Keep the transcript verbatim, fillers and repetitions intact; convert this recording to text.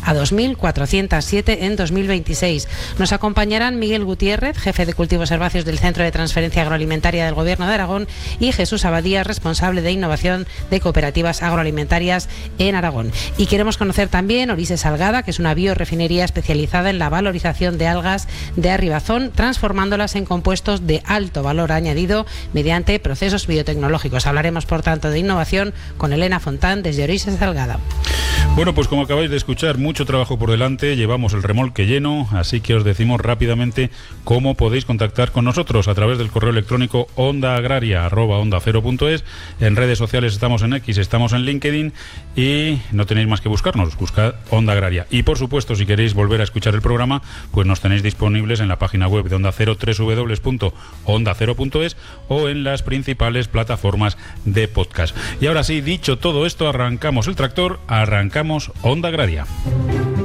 a dos mil cuatrocientos siete en dos mil veintiséis. Nos acompañarán Miguel Gutiérrez, jefe de cultivos herbáceos del Centro de Transferencia Agroalimentaria del Gobierno de Aragón, y Jesús Abadía, responsable de innovación de cooperativas agroalimentarias en Aragón. Y queremos conocer también Orice Salgada, que es una biorefinería especializada en la valorización de algas de Arribazón, transformándolas en compuestos de alto valor añadido mediante procesos biotecnológicos. Hablaremos, por tanto, de innovación con Elena Fontán desde Orice Salgada. Bueno, pues como acabáis de escuchar, mucho trabajo por delante, llevamos el remolque lleno, así que os decimos rápidamente cómo podéis contactar con nosotros a través del correo electrónico ondaagraria arroba onda cero punto es. En redes sociales estamos en X, estamos en LinkedIn y no tenéis más que buscarnos, buscad Onda Agraria. Y por supuesto, si queréis volver a escuchar el programa, pues nos tenéis disponibles en la página web de Onda Cero, doble u doble u doble u punto onda cero punto es, o en las principales plataformas de podcast. Y ahora sí, dicho todo esto, arrancamos el tractor, arrancamos Onda Agraria.